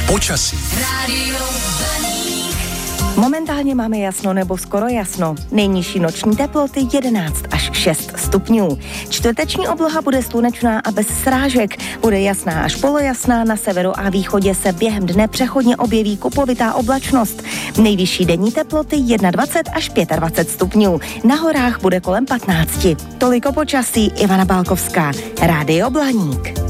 Počasí. Momentálně máme jasno nebo skoro jasno. Nejnižší noční teploty 11 až 6 stupňů. Čtvrteční obloha bude slunečná a bez srážek. Bude jasná až polojasná, na severu a východě se během dne přechodně objeví kupovitá oblačnost. Nejvyšší denní teploty 21 až 25 stupňů. Na horách bude kolem 15. Toliko počasí, Ivana Bálkovská, Rádio Blaník.